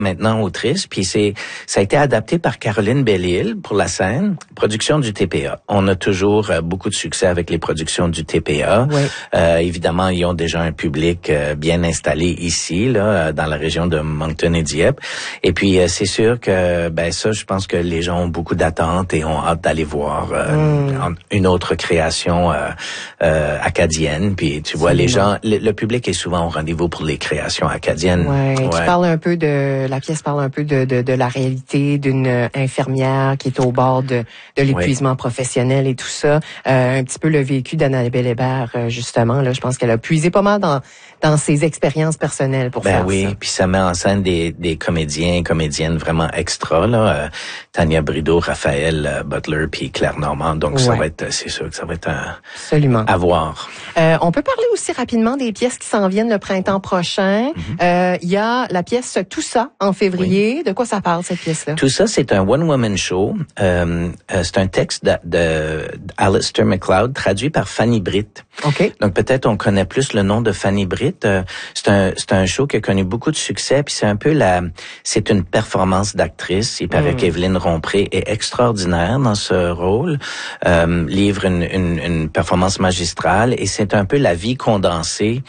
maintenant autrice, puis ça a été adapté par Caroline Belle-Île pour la scène, production du TPA. On a toujours beaucoup de succès avec les productions du TPA. Oui. Évidemment, ils ont déjà un public bien installé ici, là, dans la région de Moncton et Dieppe. Et puis, c'est sûr que, ça, je pense que les gens ont beaucoup d'attentes et ont hâte d'aller voir une autre création acadienne. Puis, tu vois, les gens, le public est souvent au rendez-vous pour les créations acadiennes. Ouais. Tu parles un peu la pièce parle un peu de la réalité d'une infirmière qui est au bord de l'épuisement professionnel et tout ça. Un petit peu le vécu d'Annabelle Hébert, justement. Là, je pense qu'elle a puisé pas mal dans ses expériences personnelles pour faire ça. Oui, puis ça met en scène des comédiens et comédiennes vraiment extra, là. Tania Brideau, Raphaël Butler, puis Claire Normand. Donc, c'est sûr que ça va être absolument à voir. On peut parler aussi rapidement des pièces qui s'en viennent le printemps prochain. Il y a la pièce Tout ça en février. Oui. De quoi ça parle, cette pièce-là? Tout ça, c'est un one-woman show. C'est un texte de Alistair MacLeod, traduit par Fanny Britt. Okay. Donc, peut-être on connaît plus le nom de Fanny Britt. C'est un show qui a connu beaucoup de succès, puis c'est un peu c'est une performance d'actrice. Il paraît qu'Evelyne Rompré est extraordinaire dans ce rôle, livre une performance magistrale, et c'est un peu la vie condensée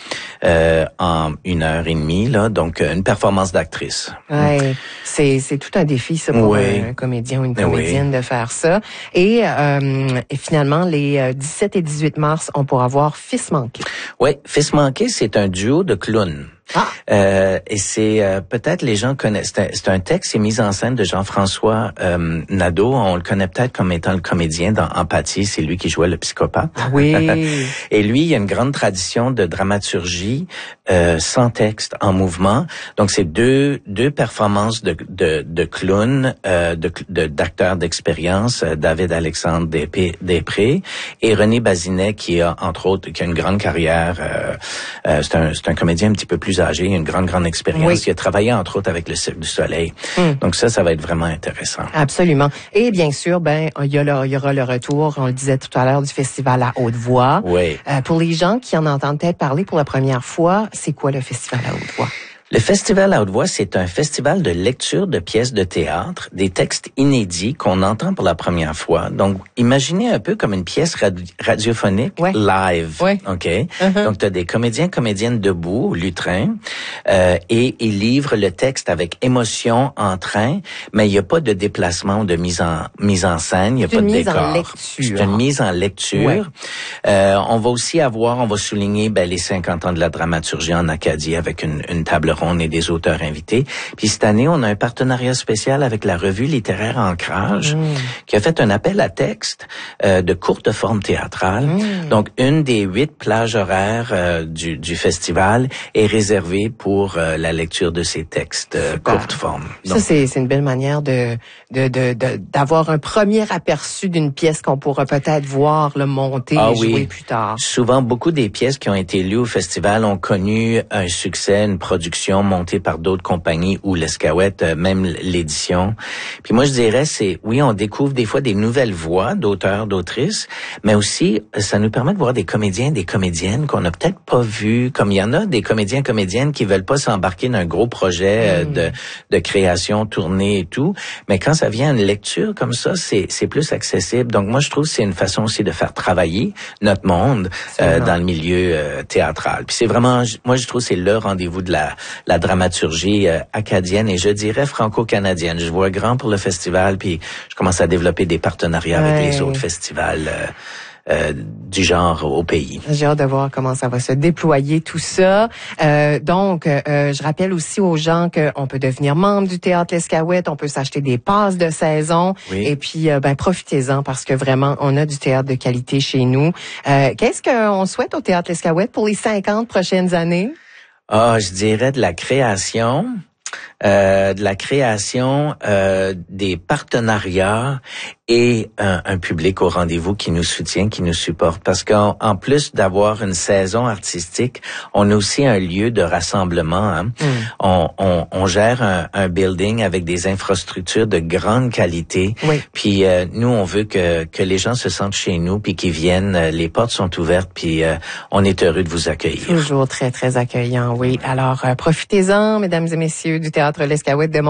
en 1h30, là, donc une performance d'actrice. Ouais, c'est tout un défi, ça, pour un comédien ou une comédienne de faire ça. Et finalement, les 17 et 18 mars, on pourra voir Fils manqué. Oui, Fils manqué, c'est un duo de clowns. Et c'est peut-être les gens connaissent. C'est un texte, c'est mis en scène de Jean-François Nadeau. On le connaît peut-être comme étant le comédien dans Empathie. C'est lui qui jouait le psychopathe. Oui. Et lui, il y a une grande tradition de dramaturgie sans texte, en mouvement. Donc c'est deux performances de clowns, d'acteurs d'expérience, David Alexandre Després et René Bazinet, qui a entre autres qui a une grande carrière. C'est un comédien un petit peu plus âgé, une grande expérience. Oui. Il a travaillé entre autres avec le Cirque du Soleil. Donc ça va être vraiment intéressant. Absolument. Et bien sûr, il y aura le retour, on le disait tout à l'heure, du festival à Haute-Voix. Oui. Pour les gens qui en entendent peut-être parler pour la première fois, c'est quoi le festival à Haute-Voix? Le Festival à Haute-Voix, c'est un festival de lecture de pièces de théâtre, des textes inédits qu'on entend pour la première fois. Donc, imaginez un peu comme une pièce radiophonique live. Ouais. OK? Donc, tu as des comédiennes debout, lutrin, et ils livrent le texte avec émotion, entrain, mais il n'y a pas de déplacement ou de mise en scène, il n'y a pas de décor. C'est une mise en lecture. On va aussi on va souligner les 50 ans de la dramaturgie en Acadie avec une table ronde et des auteurs invités. Puis cette année, on a un partenariat spécial avec la revue littéraire Ancrage, qui a fait un appel à texte de courte forme théâtrale. Donc, une des 8 plages horaires du festival est réservée pour la lecture de ces textes courte forme. Donc, ça, c'est une belle manière d'avoir un premier aperçu d'une pièce qu'on pourra peut-être voir le monter et jouer plus tard. Souvent, beaucoup des pièces qui ont été lues au festival ont connu un succès, une production montée par d'autres compagnies ou l'Escaouette, même l'édition. Puis moi, je dirais, on découvre des fois des nouvelles voix d'auteurs, d'autrices, mais aussi, ça nous permet de voir des comédiens, des comédiennes qu'on n'a peut-être pas vus, comme il y en a des comédiens, comédiennes qui veulent pas s'embarquer dans un gros projet de création, tournée et tout, mais quand ça vient à une lecture comme ça, c'est plus accessible. Donc moi, je trouve que c'est une façon aussi de faire travailler notre monde dans le milieu théâtral. Puis c'est vraiment, moi, je trouve que c'est le rendez-vous de la dramaturgie acadienne et je dirais franco-canadienne. Je vois grand pour le festival, puis je commence à développer des partenariats avec les autres festivals du genre au pays. J'ai hâte de voir comment ça va se déployer tout ça. Donc, je rappelle aussi aux gens qu'on peut devenir membre du Théâtre L'Escaouette, on peut s'acheter des passes de saison et puis profitez-en parce que vraiment, on a du théâtre de qualité chez nous. Qu'est-ce qu'on souhaite au Théâtre L'Escaouette pour les 50 prochaines années? Je dirais de la création, des partenariats et un public au rendez-vous qui nous soutient, qui nous supporte. Parce qu'en plus d'avoir une saison artistique, on a aussi un lieu de rassemblement. Hein. On gère un building avec des infrastructures de grande qualité. Puis nous, on veut que les gens se sentent chez nous, puis qu'ils viennent. Les portes sont ouvertes, puis on est heureux de vous accueillir. Toujours très, très accueillant, oui. Alors, profitez-en, mesdames et messieurs, du Théâtre L'Escaouette de